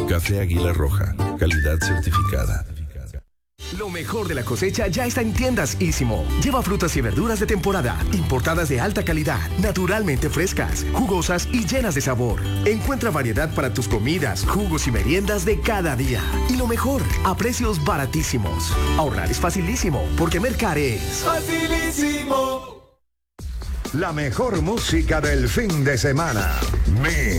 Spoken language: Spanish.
Café Águila Roja, calidad certificada. Lo mejor de la cosecha ya está en Tiendas Ísimo. Lleva frutas y verduras de temporada, importadas de alta calidad, naturalmente frescas, jugosas y llenas de sabor. Encuentra variedad para tus comidas, jugos y meriendas de cada día. Y lo mejor, a precios baratísimos. Ahorrar es facilísimo, porque Mercar es facilísimo. La mejor música del fin de semana.